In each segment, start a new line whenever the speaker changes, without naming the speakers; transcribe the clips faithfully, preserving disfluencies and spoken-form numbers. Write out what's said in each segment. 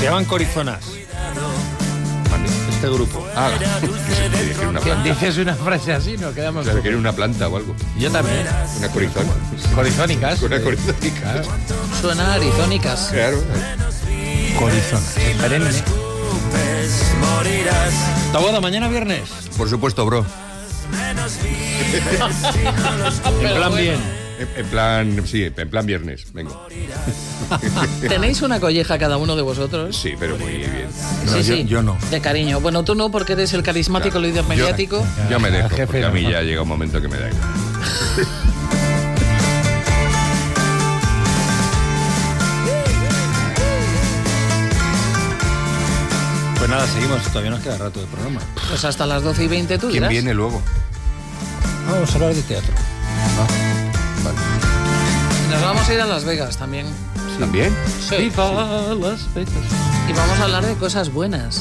llaman corizonas. Este grupo.
Ah, que una planta.
Dices una frase así, no quedamos.
Claro, que era una planta o algo.
Yo también.
Una corizona.
Corizónicas.
Una corizónica.
Claro.
Suena a arizónicas.
Claro.
Corizonas. Perenne. Taboada, mañana viernes.
Por supuesto, bro.
En plan bien.
En, en plan, sí, en plan viernes. Vengo.
¿Tenéis una colleja cada uno de vosotros?
Sí, pero muy bien.
No,
sí,
yo,
sí.
yo no.
De cariño. Bueno, tú no, porque eres el carismático
Claro.
líder mediático.
Yo, yo me dejo,
Jefe,
porque a mí
no.
ya llega un momento que me da igual.
Pues nada, seguimos. Todavía nos queda rato de programa.
Pues hasta las doce y veinte tú
¿Quién
dirás.
viene luego?
Vamos a hablar de teatro.
Ah, vale.
Nos vamos a ir a Las Vegas también.
¿También?
Sí.
Viva Las Vegas.
Y vamos a hablar de cosas buenas.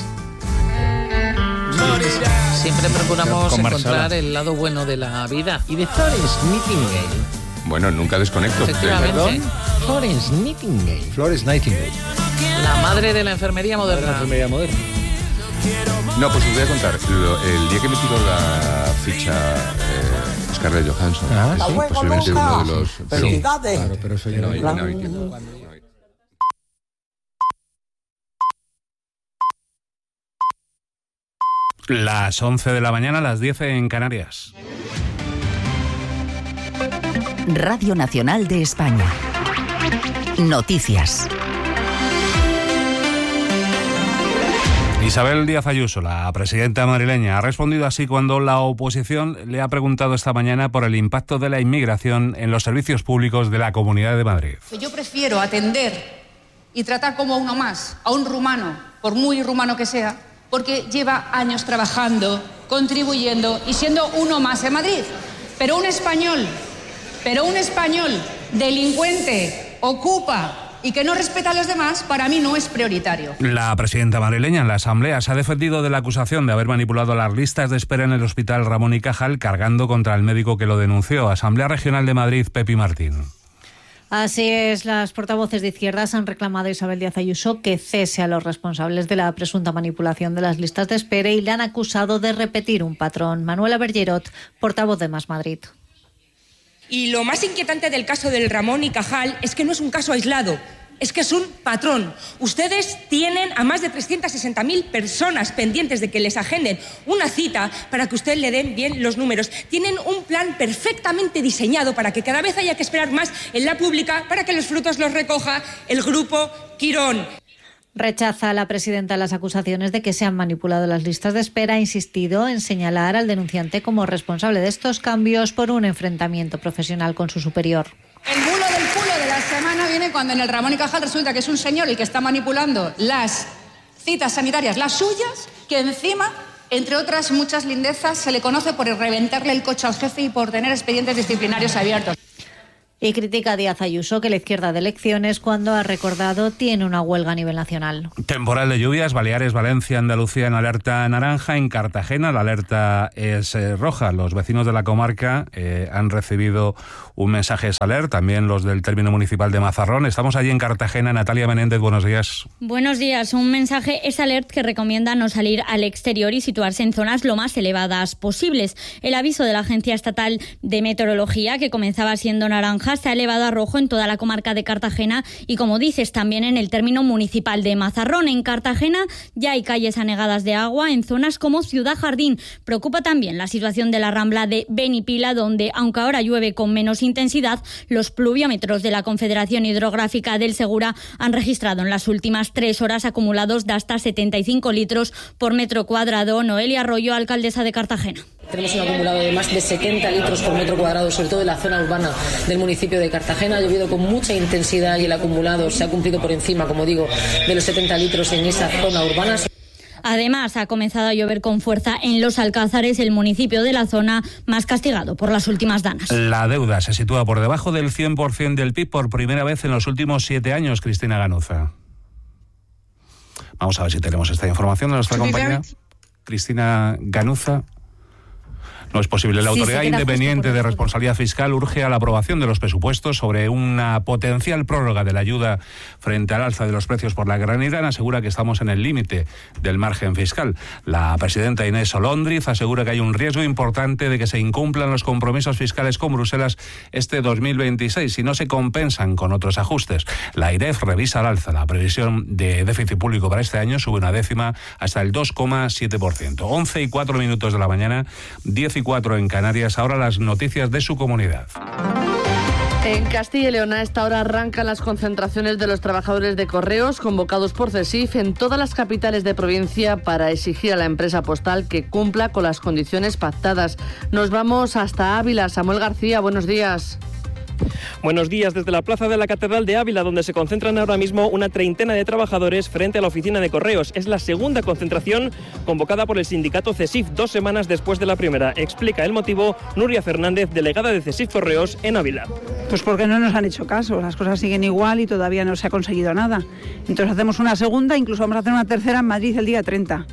Siempre procuramos
Con
encontrar
Marsala.
el lado bueno de la vida.
Y de Florence Nightingale.
Bueno, nunca desconecto.
Efectivamente.
¿Perdón? Florence Nightingale. Florence Nightingale.
La madre de la enfermería
La
moderna.
enfermería moderna.
No, pues os voy a contar. Lo- el día que me tiró la ficha eh, Scarlett Johansson,
Ah,
es
sí.
posiblemente uno de los...
Felicidades.
Claro, pero eso ya
No,
no.
no, no, entiendo.
Las once de la mañana, las diez en Canarias.
Radio Nacional de España. Noticias.
Isabel Díaz Ayuso, la presidenta madrileña, ha respondido así cuando la oposición le ha preguntado esta mañana por el impacto de la inmigración en los servicios públicos de la Comunidad de Madrid.
Yo prefiero atender y tratar como uno más a un rumano, por muy rumano que sea, porque lleva años trabajando, contribuyendo y siendo uno más en Madrid. Pero un español, pero un español delincuente, ocupa y que no respeta a los demás, para mí no es prioritario.
La presidenta madrileña en la Asamblea se ha defendido de la acusación de haber manipulado las listas de espera en el Hospital Ramón y Cajal, cargando contra el médico que lo denunció. Asamblea Regional de Madrid, Pepi Martín.
Así es, las portavoces de izquierdas han reclamado a Isabel Díaz Ayuso que cese a los responsables de la presunta manipulación de las listas de espera y le han acusado de repetir un patrón. Manuela Bergerot, portavoz de Más Madrid.
Y lo más inquietante del caso del Ramón y Cajal es que no es un caso aislado, es que es un patrón. Ustedes tienen a más de trescientas sesenta mil personas pendientes de que les agenden una cita para que usted le den bien los números. Tienen un plan perfectamente diseñado para que cada vez haya que esperar más en la pública para que los frutos los recoja el grupo Quirón.
Rechaza la presidenta las acusaciones de que se han manipulado las listas de espera. Ha insistido en señalar al denunciante como responsable de estos cambios por un enfrentamiento profesional con su superior.
El bulo del culo de la semana viene cuando en el Ramón y Cajal resulta que es un señor el que está manipulando las citas sanitarias, las suyas, que encima, entre otras muchas lindezas, se le conoce por reventarle el coche al jefe y por tener expedientes disciplinarios abiertos.
Y critica a Díaz Ayuso que la izquierda de elecciones, cuando ha recordado, tiene una huelga a nivel nacional.
Temporal de lluvias, Baleares, Valencia, Andalucía en alerta naranja. En Cartagena la alerta es eh, roja. Los vecinos de la comarca eh, han recibido un mensaje de alert, también los del término municipal de Mazarrón. Estamos allí en Cartagena. Natalia Menéndez, buenos días.
Buenos días. Un mensaje es alert que recomienda no salir al exterior y situarse en zonas lo más elevadas posibles. El aviso de la Agencia Estatal de Meteorología, que comenzaba siendo naranja, se ha elevado a rojo en toda la comarca de Cartagena y, como dices, también en el término municipal de Mazarrón. En Cartagena ya hay calles anegadas de agua en zonas como Ciudad Jardín. Preocupa también la situación de la Rambla de Benipila, donde, aunque ahora llueve con menos intensidad, los pluviómetros de la Confederación Hidrográfica del Segura han registrado en las últimas tres horas acumulados de hasta setenta y cinco litros por metro cuadrado. Noelia Arroyo, alcaldesa de Cartagena.
Tenemos un acumulado de más de setenta litros por metro cuadrado, sobre todo en la zona urbana del municipio de Cartagena. Ha llovido con mucha intensidad y el acumulado se ha cumplido por encima, como digo, de los setenta litros en esa zona urbana.
Además, ha comenzado a llover con fuerza en Los Alcázares, el municipio de la zona más castigado por las últimas danas.
La deuda se sitúa por debajo del cien por ciento del P I B por primera vez en los últimos siete años, Cristina Ganuza. Vamos a ver si tenemos esta información de nuestra compañera Cristina Ganuza. no es posible. La
Sí,
Autoridad
se queda
Independiente
justo por
de
eso.
Responsabilidad Fiscal urge a la aprobación de los presupuestos sobre una potencial prórroga de la ayuda frente al alza de los precios por la granilana. Asegura que estamos en el límite del margen fiscal. La presidenta Inés Olóndriz asegura que hay un riesgo importante de que se incumplan los compromisos fiscales con Bruselas este dos mil veintiséis si no se compensan con otros ajustes. La AIREF revisa al alza la previsión de déficit público para este año, sube una décima hasta el dos coma siete por ciento. once y cuatro minutos de la mañana, diez y cuatro en Canarias. Ahora las noticias de su comunidad.
En Castilla y León a esta hora arrancan las concentraciones de los trabajadores de correos convocados por CESIF en todas las capitales de provincia para exigir a la empresa postal que cumpla con las condiciones pactadas. Nos vamos hasta Ávila. Samuel García, buenos días.
Buenos días desde la plaza de la Catedral de Ávila, donde se concentran ahora mismo una treintena de trabajadores frente a la oficina de correos. Es la segunda concentración convocada por el sindicato CESIF, dos semanas después de la primera. Explica el motivo Nuria Fernández, delegada de CESIF Correos en Ávila.
Pues porque no nos han hecho caso, las cosas siguen igual y todavía no se ha conseguido nada. Entonces hacemos una segunda, incluso vamos a hacer una tercera en Madrid el día treinta.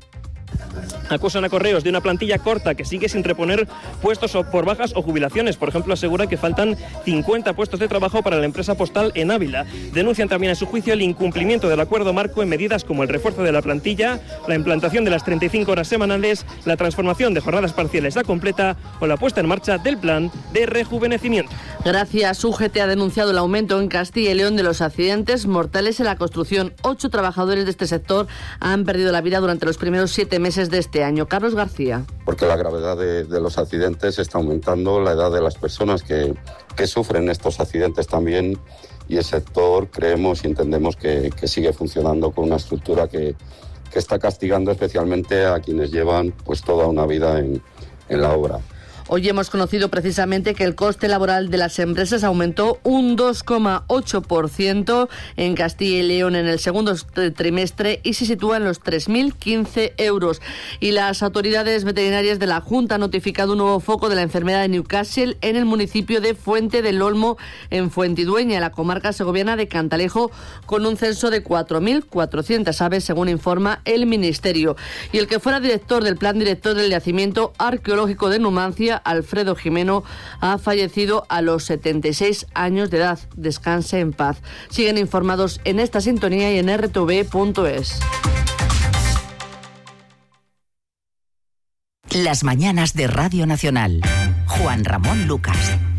Acusan a Correos de una plantilla corta que sigue sin reponer puestos por bajas o jubilaciones. Por ejemplo, asegura que faltan cincuenta puestos de trabajo para la empresa postal en Ávila. Denuncian también a su juicio el incumplimiento del acuerdo marco en medidas como el refuerzo de la plantilla, la implantación de las treinta y cinco horas semanales, la transformación de jornadas parciales a completa o la puesta en marcha del plan de rejuvenecimiento.
Gracias. U G T ha denunciado el aumento en Castilla y León de los accidentes mortales en la construcción. Ocho trabajadores de este sector han perdido la vida durante los primeros siete meses de este año. Carlos García.
Porque la gravedad de, de los accidentes está aumentando, la edad de las personas que, que sufren estos accidentes también, y el sector creemos y entendemos que, que sigue funcionando con una estructura que, que está castigando especialmente a quienes llevan pues toda una vida en, en la obra.
Hoy hemos conocido precisamente que el coste laboral de las empresas aumentó un dos coma ocho por ciento en Castilla y León en el segundo trimestre y se sitúa en los tres mil quince euros. Y las autoridades veterinarias de la Junta han notificado un nuevo foco de la enfermedad de Newcastle en el municipio de Fuente del Olmo, en Fuentidueña, en la comarca segoviana de Cantalejo, con un censo de cuatro mil cuatrocientas aves, según informa el Ministerio. Y el que fuera director del Plan Director del Yacimiento Arqueológico de Numancia, Alfredo Jimeno, ha fallecido a los setenta y seis años de edad. Descanse en paz. Siguen informados en esta sintonía y en erre te ve punto es.
Las mañanas de Radio Nacional. Juan Ramón Lucas.